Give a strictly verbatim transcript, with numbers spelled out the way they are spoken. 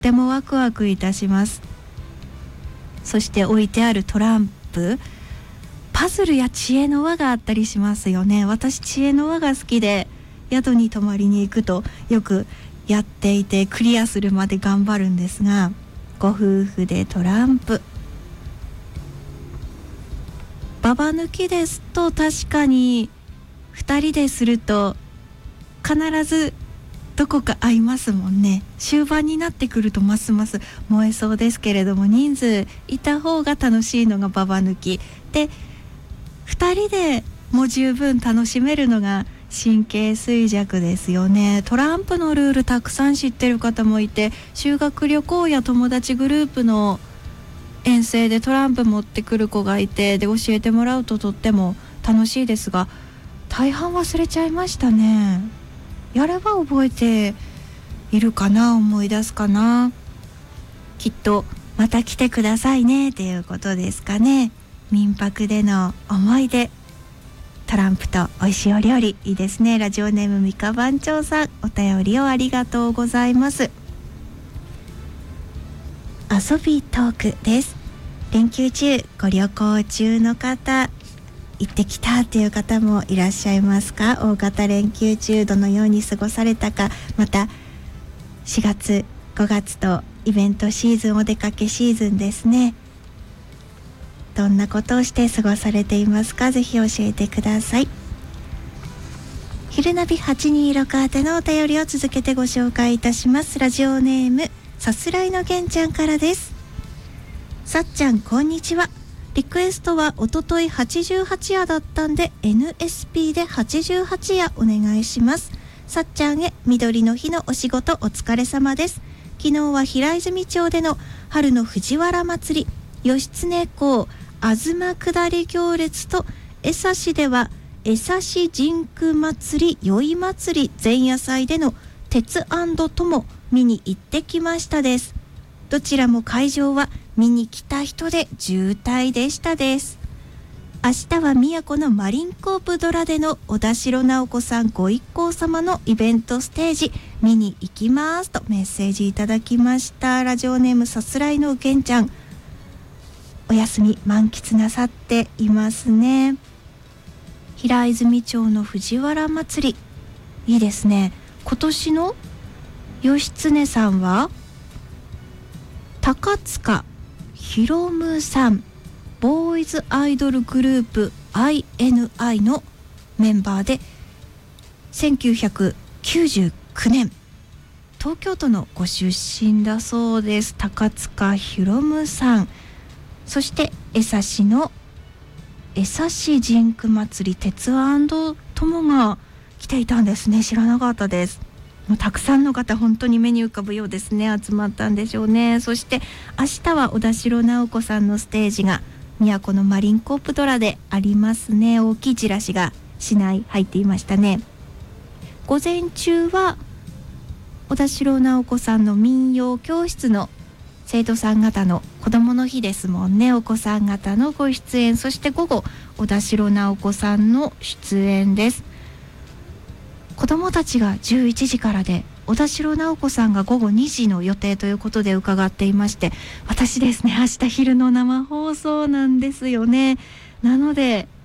てもワクワクいたします。そして置いてあるトランプ、パズルや知恵の輪があったりしますよね。私知恵の輪が好きで、宿に泊まりに行くとよくやっていて、クリアするまで頑張るんですが、ご夫婦でトランプ、ババ抜きですと確かにふたりですると必ずどこか合いますもんね。終盤になってくるとますます燃えそうですけれども、人数いた方が楽しいのがババ抜きで、ふたりでも十分楽しめるのが神経衰弱ですよね。トランプのルールたくさん知ってる方もいて、修学旅行や友達グループの遠征でトランプ持ってくる子がいて、で教えてもらうととっても楽しいですが、大半忘れちゃいましたね。やれば覚えているかな、思い出すかな。きっとまた来てくださいねっていうことですかね。民泊での思い出、トランプと美味しいお料理、いいですね。ラジオネームみか番長さん、お便りをありがとうございます。遊びトークです。連休中ご旅行中の方、行ってきたっていう方もいらっしゃいますか？大型連休中どのように過ごされたか、またしがつごがつとイベントシーズン、お出かけシーズンですね。どんなことをして過ごされていますか？ぜひ教えてください。昼ナビはちにーろく宛てのお便りを続けてご紹介いたします。ラジオネームさすらいのげんちゃんからです。さっちゃんこんにちは。リクエストはおとといはちじゅうはち夜だったんで エヌエスピー ではちじゅうはち夜お願いします。さっちゃんへ緑の日のお仕事お疲れ様です。昨日は平泉町での春の藤原祭り、義経公あずま下り行列と江差では江差神宮祭り宵祭り前夜祭での鉄友見に行ってきましたです。どちらも会場は見に来た人で渋滞でしたです。明日は宮古のマリンコープドラでの小田代直子さんご一行様のイベントステージ見に行きますとメッセージいただきました。ラジオネームさすらいのげんちゃん、お休み満喫なさっていますね。平泉町の藤原祭り、いいですね。今年の義経さんは高塚ひろむさん、ボーイズアイドルグループ アイエヌアイ のメンバーでせんきゅうひゃくきゅうじゅうきゅうねん東京都のご出身だそうです。高塚ひろむさん、そして江差の江差神宮祭り鉄友が来ていたんですね。知らなかったです。もうたくさんの方本当に目に浮かぶようですね。集まったんでしょうね。そして明日は小田代直子さんのステージが都のマリンコープドラでありますね。大きいチラシが市内入っていましたね。午前中は小田代直子さんの民謡教室の生徒さん方の子どもの日ですもんね。お子さん方のご出演、そして午後小田代直子さんの出演です。子どもたちがじゅういちじからで、小田代直子さんが午後にじの予定ということで伺っていまして、私ですね、明日昼の生放送なんですよね。なので